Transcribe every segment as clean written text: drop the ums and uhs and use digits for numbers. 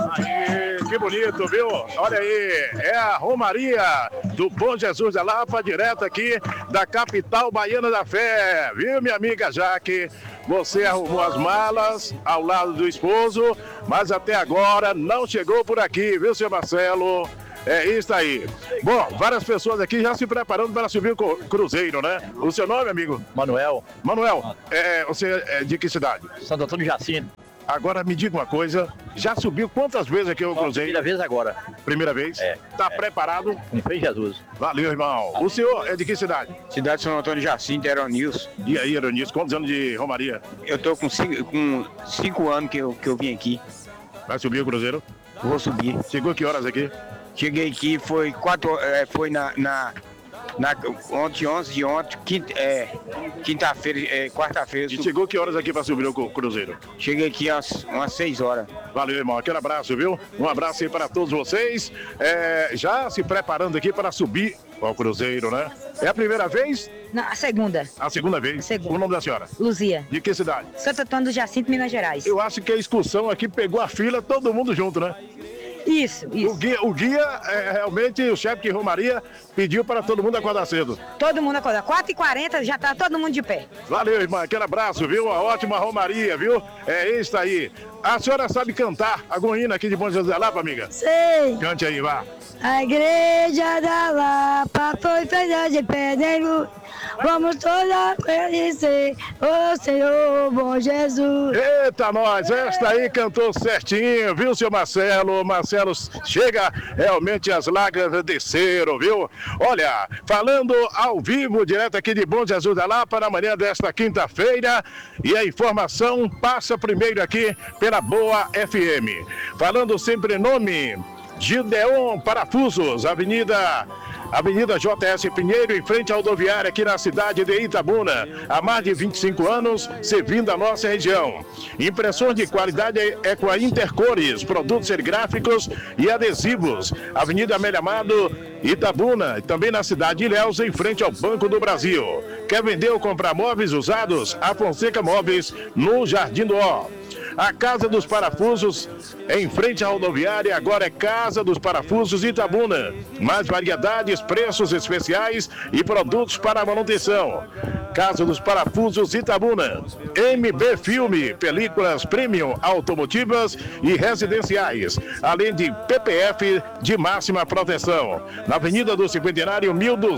Aí, que bonito, viu? Olha aí, é a Romaria do Bom Jesus da Lapa, direto aqui da capital baiana da fé, viu, minha amiga Jaque? Você arrumou as malas ao lado do esposo, mas até agora não chegou por aqui, viu, seu Marcelo? É isso aí. Bom, várias pessoas aqui já se preparando para subir o cruzeiro, né? O seu nome, amigo? Manuel. Manuel, você é de que cidade? Santo Antônio Jacinto. Agora me diga uma coisa, já subiu quantas vezes aqui o cruzeiro? Primeira vez agora. Primeira vez? Tá preparado? Com fé em Jesus. Valeu, irmão. O senhor é de que cidade? Cidade de São Antônio Jacinto, Eronilson. E aí, Eronilson, quantos anos de Romaria? Eu tô com 5 anos que eu vim aqui. Vai subir o cruzeiro? Vou subir. Chegou que horas aqui? Cheguei aqui, foi ontem, 11 de ontem, quinta-feira, quarta-feira. E chegou que horas aqui para subir o cruzeiro? Cheguei aqui umas 6 horas. Valeu, irmão. Aquele abraço, viu? Um abraço aí para todos vocês. Já se preparando aqui para subir ao cruzeiro, né? É a primeira vez? Não, a segunda. A segunda vez? Segunda. O nome da senhora? Luzia. De que cidade? Santo Antônio do Jacinto, Minas Gerais. Eu acho que a excursão aqui pegou a fila, todo mundo junto, né? Isso. O guia, realmente, o chefe de Romaria pediu para todo mundo acordar cedo. Todo mundo acordar. 4h40 já tá todo mundo de pé. Valeu, irmã. Aquele abraço, viu? Uma ótima Romaria, viu? É isso aí. A senhora sabe cantar a goiânia aqui de Bom Jesus da Lapa, amiga? Sei. Cante aí, vá. A igreja da Lapa foi feita de pedra e luz. Vamos todos conhecer o Senhor bom Jesus. Eita, nós, esta aí cantou certinho, viu, seu Marcelo? Marcelo, chega, realmente as lágrimas desceram, viu? Olha, falando ao vivo, direto aqui de Bom Jesus da Lapa, na manhã desta quinta-feira, e a informação passa primeiro aqui pela Boa FM. Falando sempre em nome Gideon Parafusos, Avenida JS Pinheiro, em frente à rodoviária aqui na cidade de Itabuna. Há mais de 25 anos, servindo a nossa região. Impressões de qualidade é com a Intercores, produtos serigráficos e adesivos. Avenida Amélia Amado, Itabuna, e também na cidade de Ilhéus, em frente ao Banco do Brasil. Quer vender ou comprar móveis usados? A Fonseca Móveis, no Jardim do Ó. A Casa dos Parafusos, em frente à rodoviária, agora é Casa dos Parafusos Itabuna. Mais variedades, preços especiais e produtos para manutenção. Casa dos Parafusos Itabuna. MB Filme, películas premium automotivas e residenciais, além de PPF de máxima proteção. Na Avenida do Cinquentenário,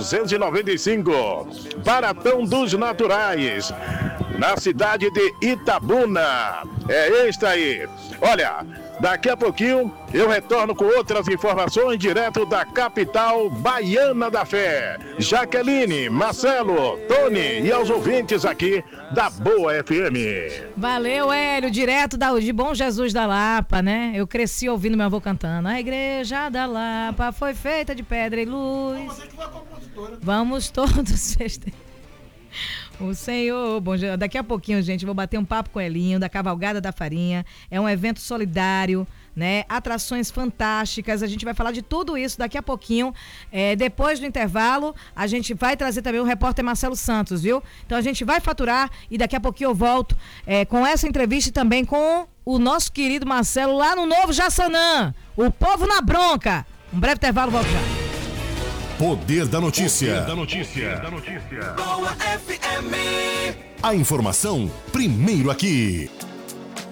1295. Baratão dos Naturais, na cidade de Itabuna. É este aí. Olha, daqui a pouquinho eu retorno com outras informações direto da capital baiana da fé. Jaqueline, Marcelo, Tony e aos ouvintes aqui da Boa FM. Valeu, Hélio, direto de Bom Jesus da Lapa, né? Eu cresci ouvindo meu avô cantando. A igreja da Lapa foi feita de pedra e luz. Vamos todos festejar o Senhor. Bom, daqui a pouquinho, gente, vou bater um papo com o Elinho da Cavalgada da Farinha. É um evento solidário, né? Atrações fantásticas. A gente vai falar de tudo isso daqui a pouquinho. Depois do intervalo, a gente vai trazer também o repórter Marcelo Santos, viu? Então a gente vai faturar e daqui a pouquinho eu volto com essa entrevista e também com o nosso querido Marcelo lá no Novo Jaçanã. O povo na bronca. Um breve intervalo, volto já. Poder da notícia. Poder da notícia. A informação primeiro aqui.